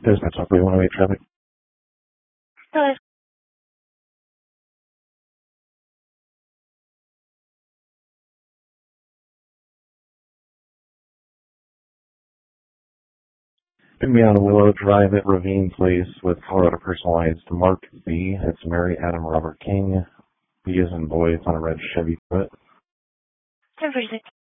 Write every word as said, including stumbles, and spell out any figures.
Dispatch operator one oh eight traffic. Hello. Put me on Willow Drive at Ravine Place with Colorado Personalized Mark B. It's Mary Adam Robert King. B is in boy. It's on a red Chevy foot. ten forty-six.